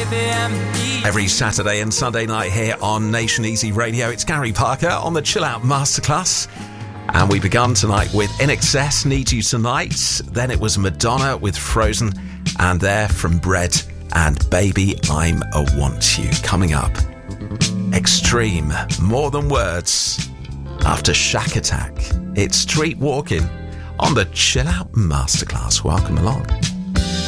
Every Saturday and Sunday night here on Nation Easy Radio, it's Gary Parker on the Chill Out Masterclass. And we begun tonight with INXS, Need You Tonight. Then it was Madonna with Frozen. And there from Bread and Baby, I'm a Want You. Coming up, Extreme, More Than Words. After Shack Attack, it's Street Walking on the Chill Out Masterclass. Welcome along.